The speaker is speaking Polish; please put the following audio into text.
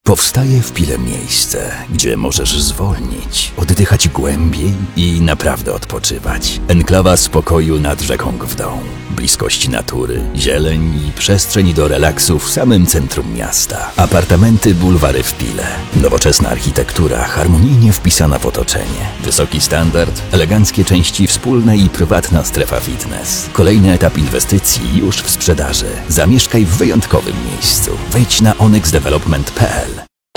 Powstaje w Pile miejsce, gdzie możesz zwolnić, oddychać głębiej i naprawdę odpoczywać. Enklawa spokoju nad rzeką Gówdą. Bliskość natury, zieleń i przestrzeń do relaksu w samym centrum miasta. Apartamenty, bulwary w Pile. Nowoczesna architektura harmonijnie wpisana w otoczenie. Wysoki standard, eleganckie części wspólne i prywatna strefa fitness. Kolejny etap inwestycji już w sprzedaży. Zamieszkaj w wyjątkowym miejscu. Wejdź na onyxdevelopment.pl.